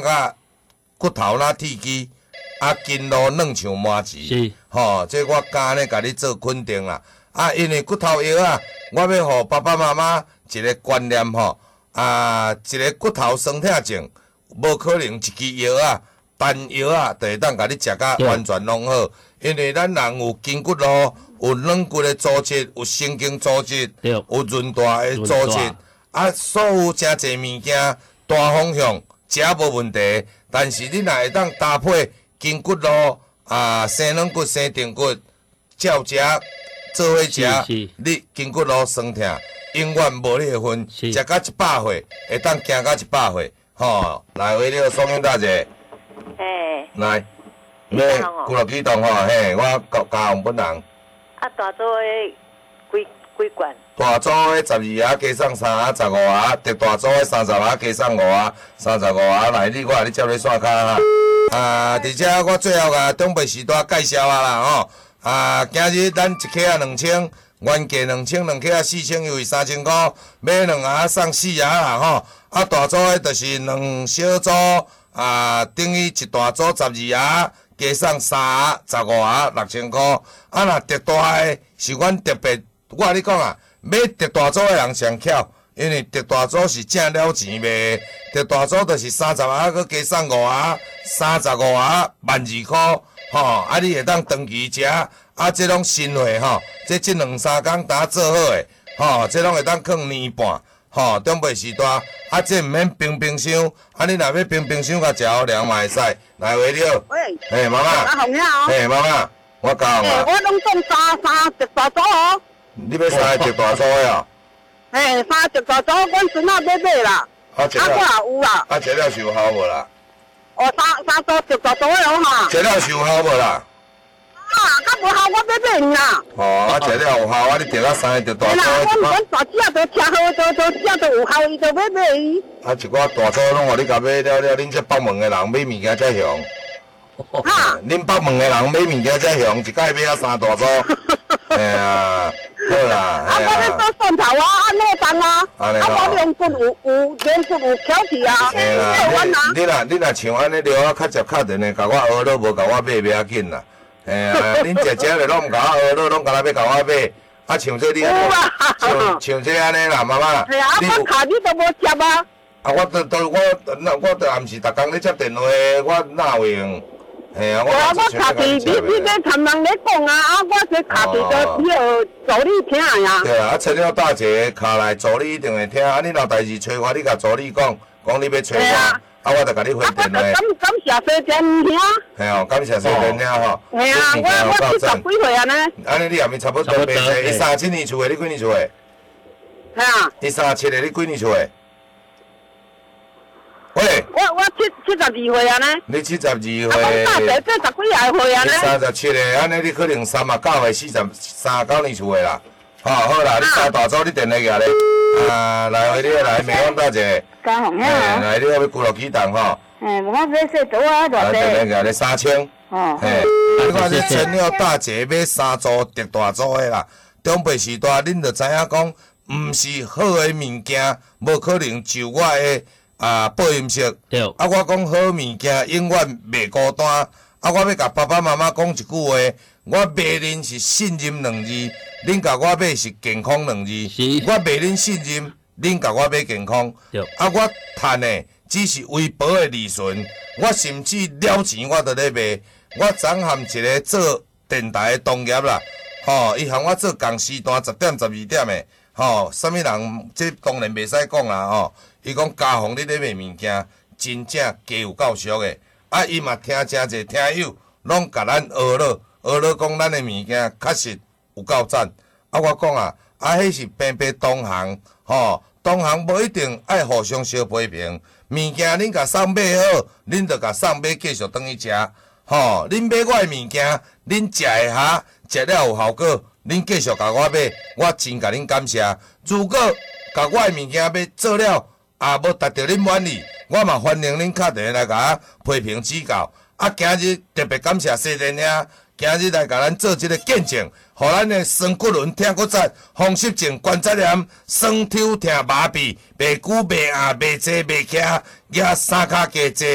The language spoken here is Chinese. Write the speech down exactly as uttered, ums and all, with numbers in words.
啊骨头那铁肌，啊筋路软像麻糍。 是。 吼，这我敢呢，甲你做肯定啦。啊，因为骨头药啊，我要互爸爸妈妈一个观念吼，啊，一个骨头酸痛症，无可能一支药啊。单药啊，就会当甲你食甲完全拢好，因为咱人有筋骨路，有软骨的组织，有神经组织，有润大的组织，啊，所有真侪物件大方向食无问题，但是你若会当搭配筋骨路啊，生软骨、生定骨，照食做伙食，你筋骨路酸痛永远无你的份，食到一百岁会当行到一百岁，吼，来为了双英大姐。 嘿， 来，咩骨力启动吼，嘿，我教教红本人。 啊，大组的几几罐？ 大组的十二盒加送三盒，十五盒；特大组的三十盒加送五盒，三十五盒。来，你我你接你刷卡哈。啊，而且我最后甲中北时代介绍啊啦吼，啊，今日咱一克啊两千，原价两千，两克啊四千，优惠三千块，买两盒送四盒啦吼。啊，大组的就是两小组。啊，等于一大组十二盒，加送三盒、十五盒，六千块。啊，若特大的是阮特别，我甲你讲啊，买特大组的人上巧，因为特大组是正了钱卖。特大组就是三十盒，搁加送五盒，三十五盒万二块。吼，啊，你会当长期食，啊，这拢新货吼，这这两三工打做好的，吼，这拢会当放年半。吼，中北时代，啊，这毋免冰冰箱，啊，你若要冰冰箱甲食好凉嘛会使。来，维了。 喂。 嘿，妈妈。 啊，红呀哦。 嘿，妈妈，我教嘛。 嘿，我拢送三三特大组哦。 你要三个特大组的哦？ 嘿，三个特大组，阮孙仔要买啦。 啊，这了。 啊，我也有啦。 啊，这了是有效无啦？ 哦，三三组特大组的哦哈。 这了是有效无啦？ 啊，较无效，我要买你啦。 哦，啊，这了有效，啊，你摕到三个特大组的。 嘿啦，阮大只都吃好，都都吃都有效，伊就要买伊。 啊，一寡大组拢互你甲买了了，恁这北门的人买物件才凶。哈。恁北门的人买物件才凶，一摆买啊三大组。哎呀，好啦。 啊，我咧做蒜头啊，啊卤蛋啊，啊我两骨有有两骨有挑剔啊， 嘿啦，你若你若像安尼聊啊，较接较近的，甲我学了无甲我买袂要紧啦。哎呀，恁姐姐咧拢毋甲我学了，拢甲咱要甲我买。啊，像这你安尼，像像这安尼啦，妈妈。 系啊，我卡你都无接啊。 啊，我都都我那我都暗时逐工咧接电话，我哪会用？嘿啊，我我卡伫你你咧参人咧讲啊，啊，我这卡伫着你号助理听呀。 对啊，啊，陈了大姐卡来助理一定会听，啊，你若代志找我，你甲助理讲，讲你要找我。啊，我就甲你回电话。 感感谢小姐听。 系哦，感谢小姐听吼。 系啊，我我七十几岁啊呢。 安尼你后面差不多白岁，你三十七年厝的，你几年厝的？ 系啊。 你三十七的，你几年厝的？喂。 我我七七十二岁啊呢。 你七十二岁。 啊，我大姐这十几廿岁啊呢。 你三十七的，安尼你可能三十九岁，四十三十九年厝的啦。好，好啦，你三大组你电话下咧。啊，来，你来，美光大姐。 嘉宏呀。 来，你要要骨力启动吼。 哎，我买说多啊，偌济。 电话下咧三千。哦。嘿，你看这陈了大姐买三组特大组的啦。中北时代，恁就知影讲，毋是好的物件，无可能就我的啊保险式。对。啊，我讲好物件永远袂孤单。啊，我要甲爸爸妈妈讲一句话，我卖恁是信任两字，恁甲我买是健康两字。是。我卖恁信任，恁甲我买健康。对。啊，我赚的只是微薄的利润，我甚至了钱我都咧卖。我昨含一个做电台的同业啦，吼，伊含我做共时段十点十二点的，吼，啥物人这当然袂使讲啦，吼。伊讲嘉宏你咧卖物件，真正加有够俗的。啊，伊嘛听真侪听友，拢甲咱学了，学了讲咱的物件确实有够赞。啊，我讲啊，啊，迄是平平同行，吼，同行无一定爱互相相批评。物件恁甲送买好，恁就甲送买继续转去食，吼，恁买我的物件，恁食会下，食了有效果，恁继续甲我买，我真甲恁感谢。如果甲我的物件要做了，也无达到恁满意，我嘛欢迎恁敲电话来甲我批评指教。啊，今日特别感谢西电兄，今日来甲咱做一个见证，互咱的酸骨轮疼骨折、风湿症、关节炎、酸抽疼麻痹、袂久袂硬、袂坐袂徛，也三骹加坐。